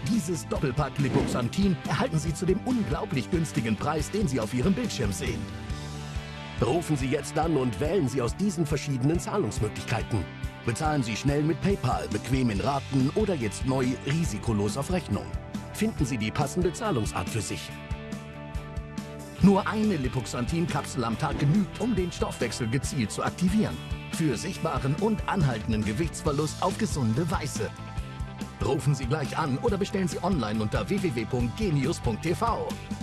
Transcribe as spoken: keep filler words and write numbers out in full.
Dieses Doppelpack Lipoxanthin erhalten Sie zu dem unglaublich günstigen Preis, den Sie auf Ihrem Bildschirm sehen. Rufen Sie jetzt an und wählen Sie aus diesen verschiedenen Zahlungsmöglichkeiten. Bezahlen Sie schnell mit PayPal, bequem in Raten oder jetzt neu risikolos auf Rechnung. Finden Sie die passende Zahlungsart für sich. Nur eine Lipoxanthin-Kapsel am Tag genügt, um den Stoffwechsel gezielt zu aktivieren. Für sichtbaren und anhaltenden Gewichtsverlust auf gesunde Weise. Rufen Sie gleich an oder bestellen Sie online unter w w w punkt genius punkt t v.